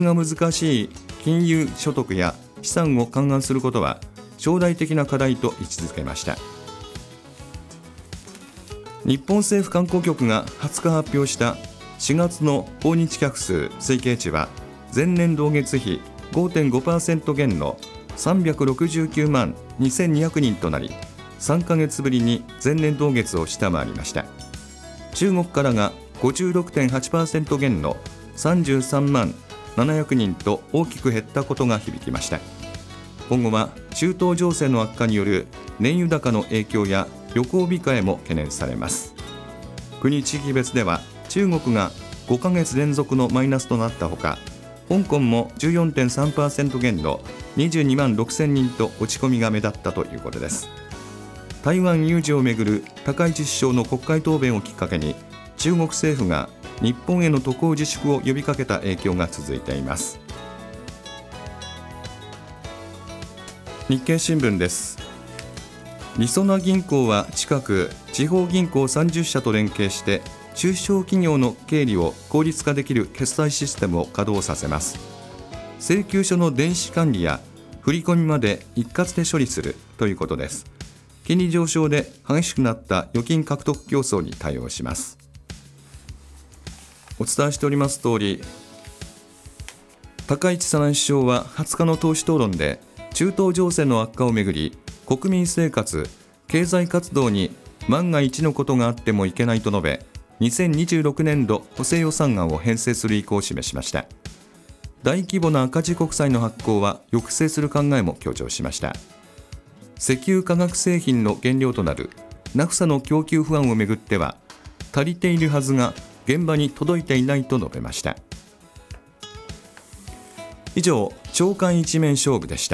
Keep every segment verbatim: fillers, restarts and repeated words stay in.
が難しい金融所得や資産を勘案することは将来的な課題と位置づけました。日本政府観光局がはつか発表したしがつの訪日客数推計値は前年同月比 ごてんごパーセント 減のさんびゃくろくじゅうきゅうまんにせんにひゃくにんとなり、さんかげつぶりに前年同月を下回りました。中国からが ごじゅうろくてんはちパーセント 減のさんじゅうさんまんななひゃくにんと大きく減ったことが響きました。今後は中東情勢の悪化による燃油高の影響や旅行控えも懸念されます。国地域別では中国がごかげつ連続のマイナスとなったほか、香港も じゅうよんてんさんパーセント 減のにじゅうにまんろくせんにんと落ち込みが目立ったということです。台湾有事をめぐる高市首相の国会答弁をきっかけに、中国政府が日本への渡航自粛を呼びかけた影響が続いています。日経新聞です。りそな銀行は近く地方銀行さんじゅっしゃと連携して中小企業の経理を効率化できる決済システムを稼働させます。請求書の電子管理や振り込みまで一括で処理するということです。金利上昇で激しくなった預金獲得競争に対応します。お伝えしております通り、高市早苗首相ははつかの党首討論で中東情勢の悪化をめぐり、国民生活、経済活動に万が一のことがあってもいけないと述べ、にせんにじゅうろくねんど補正予算案を編成する意向を示しました。大規模な赤字国債の発行は抑制する考えも強調しました。石油化学製品の原料となるナフサの供給不安をめぐっては、足りているはずが現場に届いていないと述べました。以上、朝刊一面勝負でした。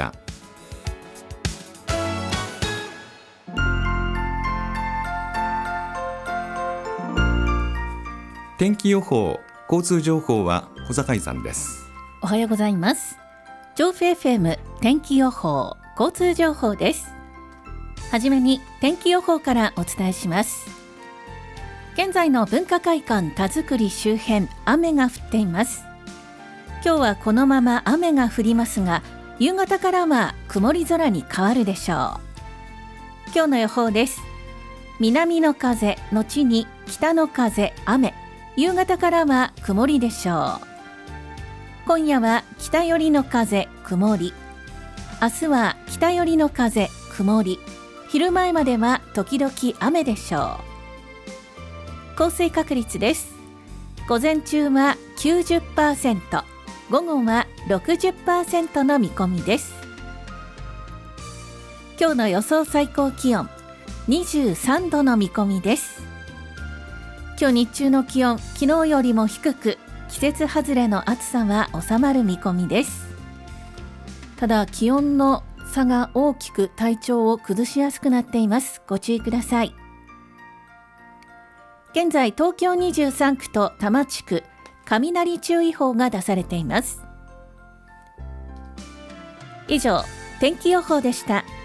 天気予報、交通情報は小坂井さんです。 おはようございます。調布 エフエム 天気予報、交通情報です。はじめに天気予報からお伝えします。現在の文化会館田作周辺、雨が降っています。今日はこのまま雨が降りますが、夕方からは曇り空に変わるでしょう。今日の予報です。南の風後に北の風、雨、夕方からは曇りでしょう。今夜は北寄りの風、曇り。明日は北寄りの風、曇り。昼前までは時々雨でしょう。降水確率です。午前中は きゅうじゅっパーセント、午後は ろくじゅっパーセント の見込みです。今日の予想最高気温にじゅうさんどの見込みです。今日日中の気温、昨日よりも低く、季節外れの暑さは収まる見込みです。ただ気温の差が大きく体調を崩しやすくなっています。ご注意ください。現在東京にじゅうさんくと多摩地区、雷注意報が出されています。以上、天気予報でした。